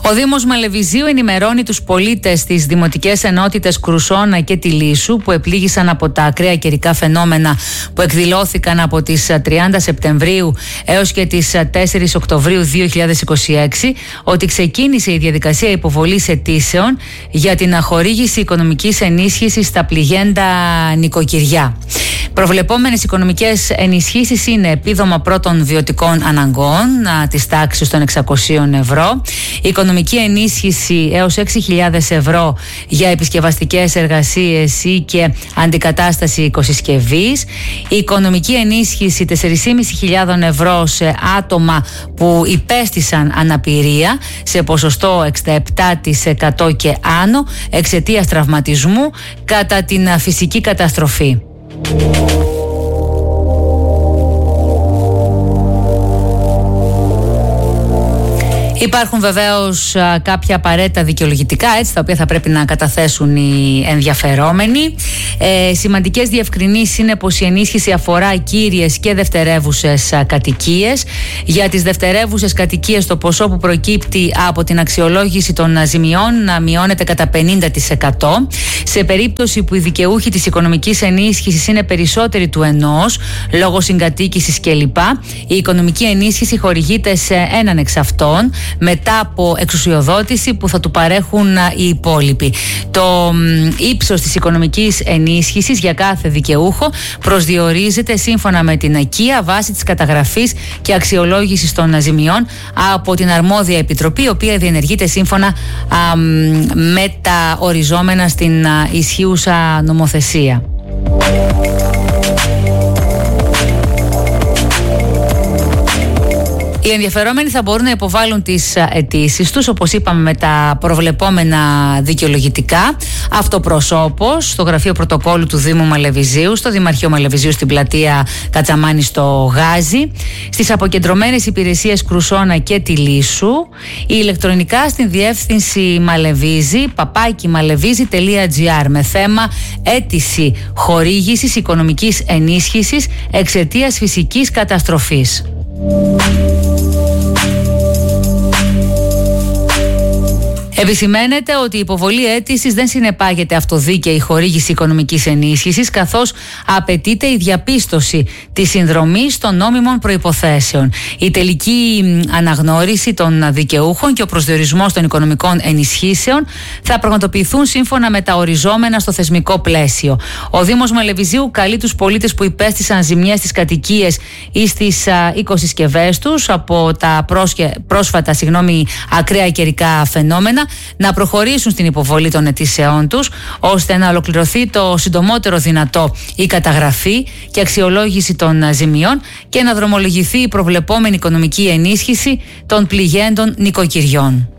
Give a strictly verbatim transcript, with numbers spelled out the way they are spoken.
Ο Δήμος Μαλεβιζίου ενημερώνει τους πολίτες στις δημοτικές ενότητες Κρουσόνα και Τιλίσσου που επλήγησαν από τα ακραία καιρικά φαινόμενα που εκδηλώθηκαν από τις τριάντα Σεπτεμβρίου έως και τις τέσσερις Οκτωβρίου δύο χιλιάδες είκοσι έξι ότι ξεκίνησε η διαδικασία υποβολής αιτήσεων για την χορήγηση οικονομικής ενίσχυσης στα πληγέντα νοικοκυριά. Προβλεπόμενες οικονομικές ενισχύσεις είναι επίδομα πρώτων βιωτικών αναγκών της τάξης των εξακοσίων ευρώ, οικονομική ενίσχυση έως έξι χιλιάδες ευρώ για επισκευαστικές εργασίες ή και αντικατάσταση οικοσυσκευής, οικονομική ενίσχυση τέσσερις χιλιάδες πεντακόσια ευρώ σε άτομα που υπέστησαν αναπηρία σε ποσοστό εξήντα επτά τοις εκατό και άνω εξαιτίας τραυματισμού κατά την φυσική καταστροφή. Υπάρχουν βεβαίως α, κάποια απαραίτητα δικαιολογητικά, έτσι, τα οποία θα πρέπει να καταθέσουν οι ενδιαφερόμενοι. Ε, σημαντικές διευκρινήσεις είναι πως η ενίσχυση αφορά κύριες και δευτερεύουσες α, κατοικίες. Για τις δευτερεύουσες κατοικίες το ποσό που προκύπτει από την αξιολόγηση των α, ζημιών να μειώνεται κατά πενήντα τοις εκατό. Σε περίπτωση που οι δικαιούχοι της οικονομικής ενίσχυσης είναι περισσότεροι του ενός, λόγω συγκατοίκησης κλπ, η οικονομική ενίσχυση χορηγείται σε έναν εξ αυτών, μετά από εξουσιοδότηση που θα του παρέχουν οι υπόλοιποι. Το ύψος της οικονομικής ενίσχυσης για κάθε δικαιούχο προσδιορίζεται σύμφωνα με την οικία βάσει της καταγραφής και αξιολόγησης των ζημιών από την αρμόδια επιτροπή, η οποία διενεργείται σύμφωνα α, με τα οριζόμενα στην α, ισχύουσα νομοθεσία. Οι ενδιαφερόμενοι θα μπορούν να υποβάλουν τις αιτήσεις τους, όπως είπαμε, με τα προβλεπόμενα δικαιολογητικά, αυτοπροσώπως, στο γραφείο πρωτοκόλλου του Δήμου Μαλεβιζίου, στο Δημαρχείο Μαλεβιζίου στην πλατεία Κατσαμάνη στο Γάζι, στις αποκεντρωμένες υπηρεσίες Κρουσόνα και Τιλίσσου, ή ηλεκτρονικά στην διεύθυνση μαλεβίζη, παπάκι μαλεβίζη τελεία τζι άρ, με θέμα αίτηση χορήγησης οικονομικής ενίσχυσης εξαιτίας φυσικής καταστροφής. Επισημαίνεται ότι η υποβολή αίτησης δεν συνεπάγεται αυτοδίκαιη χορήγηση οικονομικής ενίσχυσης, καθώς απαιτείται η διαπίστωση της συνδρομής των νόμιμων προϋποθέσεων, η τελική αναγνώριση των δικαιούχων και ο προσδιορισμός των οικονομικών ενισχύσεων θα πραγματοποιηθούν σύμφωνα με τα οριζόμενα στο θεσμικό πλαίσιο. Ο Δήμος Μαλεβιζίου καλεί τους πολίτες που υπέστησαν ζημιές στις κατοικίες ή στις οικοσυσκευές τους από τα πρόσφατα συγγνώμη, ακραία καιρικά φαινόμενα να προχωρήσουν στην υποβολή των αιτήσεών τους, ώστε να ολοκληρωθεί το συντομότερο δυνατό η καταγραφή και αξιολόγηση των ζημιών και να δρομολογηθεί η προβλεπόμενη οικονομική ενίσχυση των πληγέντων νοικοκυριών.